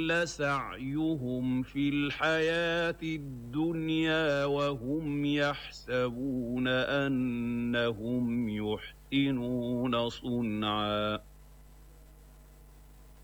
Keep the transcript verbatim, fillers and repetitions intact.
سعيهم في الحياة الدنيا وهم يحسبون أنهم يحسنون صنعا